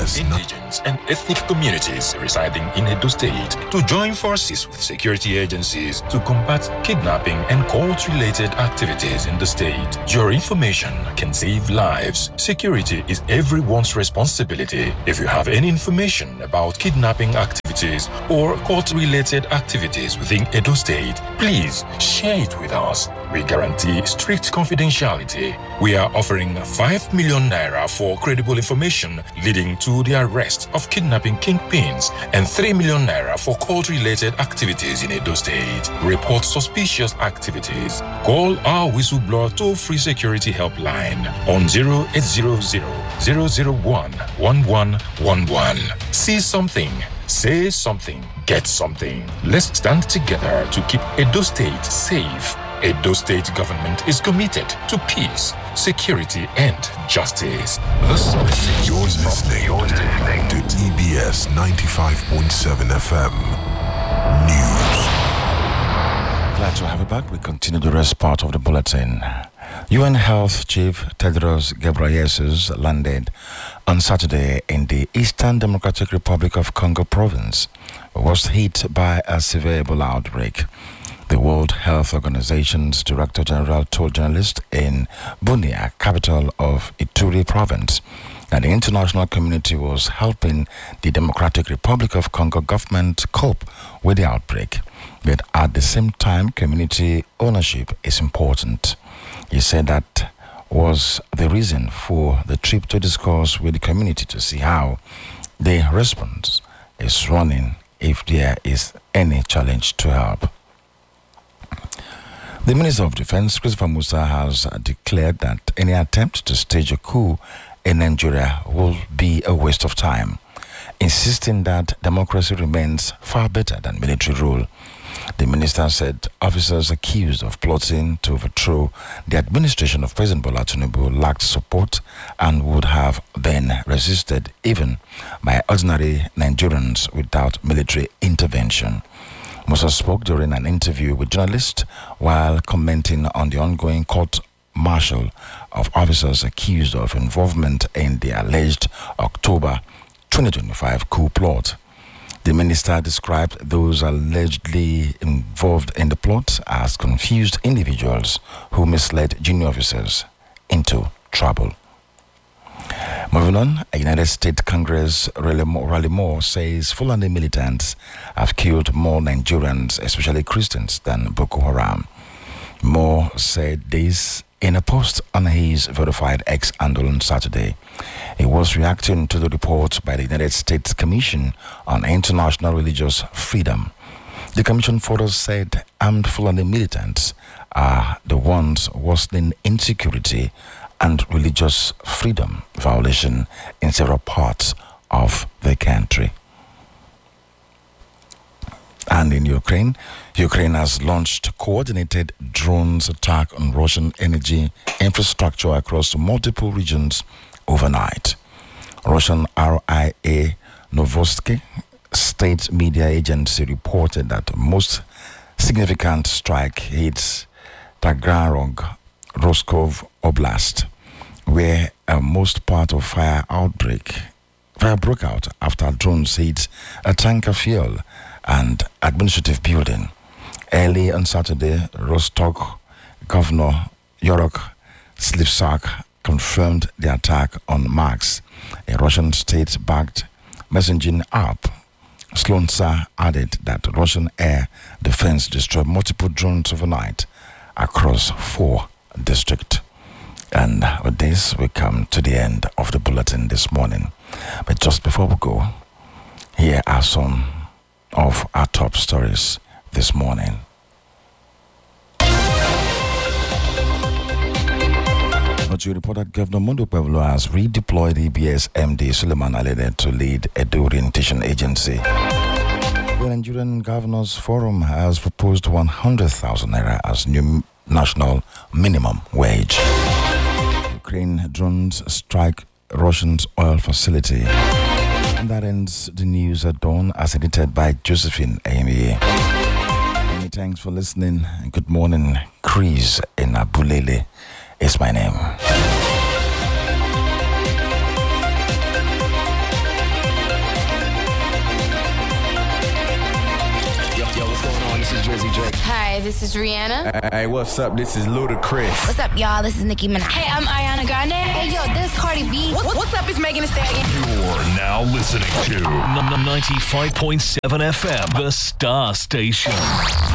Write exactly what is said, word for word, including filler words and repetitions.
S. Indigenous and ethnic communities residing in Edo State to join forces with security agencies to combat kidnapping and cult-related activities in the state. Your information can save lives. Security is everyone's responsibility. If you have any information about kidnapping activities or cult-related activities within Edo State, please share it with us. We guarantee strict confidentiality. We are offering five million naira for credible information leading to the arrest of kidnapping kingpins and three million naira for cult-related activities in Edo State. Report suspicious activities. Call our whistleblower toll-free security helpline on zero eight zero zero, zero zero one, one one one one. See something. Say something. Get something. Let's stand together to keep Edo State safe. Edo State government is committed to peace, security, and justice. This message You're listening to E B S ninety-five point seven F M News. Glad to have you back. We continue the rest part of the bulletin. U N Health Chief Tedros Ghebreyesus landed on Saturday in the Eastern Democratic Republic of Congo province, was hit by a severe Ebola outbreak. The World Health Organization's Director General told journalists in Bunia, capital of Ituri province, that the international community was helping the Democratic Republic of Congo government cope with the outbreak. But at the same time, community ownership is important. He said that was the reason for the trip to discuss with the community to see how the response is running if there is any challenge to help. The Minister of Defense, Christopher Musa, has declared that any attempt to stage a coup in Nigeria will be a waste of time, insisting that democracy remains far better than military rule. The minister said officers accused of plotting to overthrow the administration of President Bola Tinubu lacked support and would have been resisted even by ordinary Nigerians without military intervention. Musa spoke during an interview with journalists while commenting on the ongoing court-martial of officers accused of involvement in the alleged October twenty twenty-five coup plot. The minister described those allegedly involved in the plot as confused individuals who misled junior officers into trouble. Moving on, a United States Congress Rally Moore says Fulani militants have killed more Nigerians, especially Christians, than Boko Haram. Moore said this in a post on his verified X handle on Saturday. He was reacting to the report by the United States Commission on International Religious Freedom. The commission further said armed Fulani militants are the ones worsening insecurity and religious freedom violation in several parts of the country. And in Ukraine, Ukraine has launched coordinated drones attack on Russian energy infrastructure across multiple regions overnight. Russian R I A Novosti state media agency reported that most significant strike hits Taganrog, Rostov Oblast, where uh, most part of fire outbreak fire broke out after drones hit a tanker fuel and administrative building. Early on Saturday, Rostov Governor Yorok Slivsak confirmed the attack on Max, a Russian state-backed messaging app. Slonsa added that Russian air defense destroyed multiple drones overnight across four districts. And with this, we come to the end of the bulletin this morning. But just before we go, here are some of our top stories this morning. But you report that Governor Mundo Pueblo has redeployed E B S M D Suleiman Alede to lead Edo Orientation Agency. The Nigerian Governors Forum has proposed one hundred thousand naira as new national minimum wage. Ukraine drones strike Russian's oil facility. And that ends the news at dawn, as edited by Josephine Amy. Many thanks for listening and good morning. Chris in Abulele is my name. Hi, this is Rihanna. Hey, what's up? This is Ludacris. What's up, y'all? This is Nicki Minaj. Hey, I'm Ariana Grande. Hey, yo, this is Cardi B. What, what's up? It's Megan Thee Stallion. You're now listening to ninety-five point seven F M, the Star Station.